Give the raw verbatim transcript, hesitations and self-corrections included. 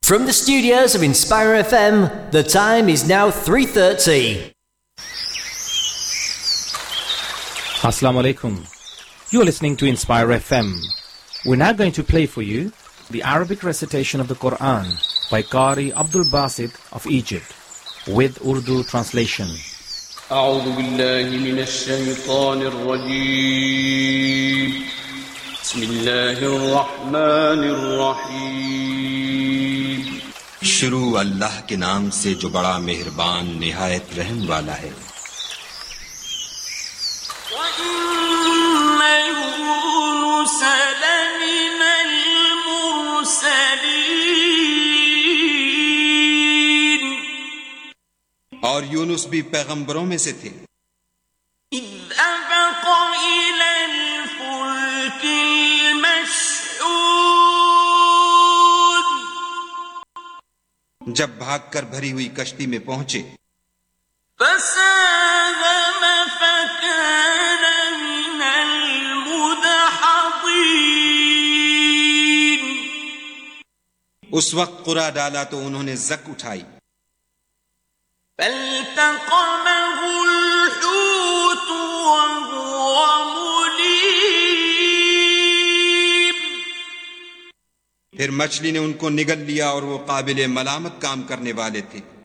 From the studios of Inspire F M, the time is now three thirty. Assalamu alaikum. You're listening to Inspire F M. We're now going to play for you the Arabic recitation of the Quran by Qari Abdul Basit of Egypt with Urdu translation. أعوذ بالله من الشيطان الرجيم بسم الله الرحمن الرحيم شروع اللہ کے نام سے جو بڑا مہربان نہایت رحم والا ہے. وَإِنَّ يُونُسَ لَمِنَ الْمُرْسَلِينَ اور یونس بھی پیغمبروں میں سے تھے. إِذْ أَبَقَ إِلَى الْفُلْكِ الْمَشْحُونِ جب بھاگ کر بھری ہوئی کشتی میں پہنچے. فَسَاهَمَ فَكَانَ مِنَ الْمُدْحَضِينَ اس وقت قرعہ ڈالا تو انہوں نے زک اٹھائی. فَالْتَقَمَهُ الْحُوتُ وَهُوَ مُلِيمٌ پھر مچھلی نے ان کو نگل لیا اور وہ قابل ملامت کام کرنے والے تھے.